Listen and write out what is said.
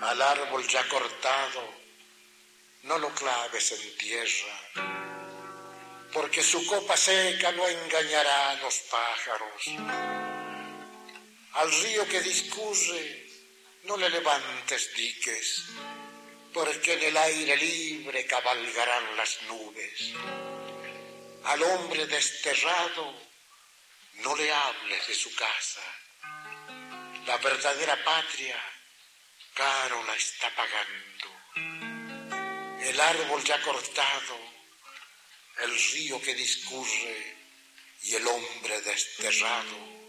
Al árbol ya cortado, no lo claves en tierra, porque su copa seca no engañará a los pájaros. Al río que discurre, no le levantes diques, porque en el aire libre cabalgarán las nubes. Al hombre desterrado, no le hables de su casa. La verdadera patria, caro la está pagando. El árbol ya cortado, el río que discurre y el hombre desterrado